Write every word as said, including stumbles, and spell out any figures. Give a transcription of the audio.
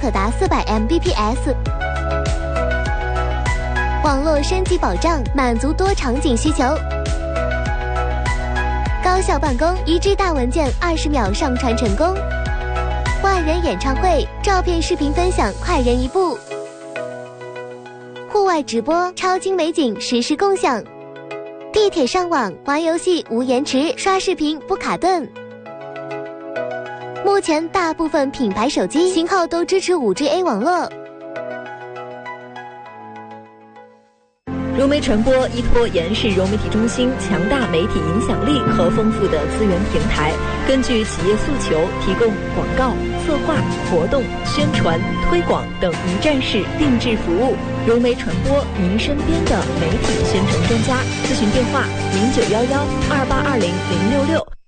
可达 四百 M B P S。网络升级保障，满足多场景需求。高效办公，一 G 大文件二十秒上传成功。万人演唱会，照片、视频分享，快人一步。户外直播，超精美景实时共享。地铁上网，玩游戏无延迟，刷视频不卡顿。目前大部分品牌手机型号都支持 五 G A 网络。 融媒传播依托延世融媒体中心强大媒体影响力和丰富的资源平台，根据企业诉求，提供广告、策划、活动、宣传、推广等一站式定制服务。融媒传播，您身边的媒体宣传专家。咨询电话：零九幺幺二八二零零六六。